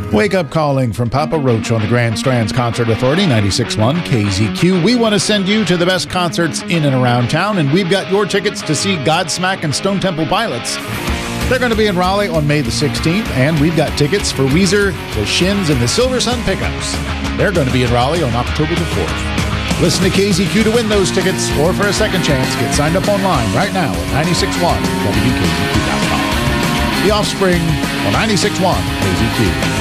Wake Up Calling from Papa Roach on the Grand Strands Concert Authority, 96.1 KZQ. We want to send you to the best concerts in and around town, and we've got your tickets to see Godsmack and Stone Temple Pilots. They're going to be in Raleigh on May the 16th, and we've got tickets for Weezer, the Shins, and the Silver Sun Pickups. They're going to be in Raleigh on October the 4th. Listen to KZQ to win those tickets, or for a second chance, get signed up online right now at 96.1 WKZQ.com. The Offspring on 96.1 KZQ.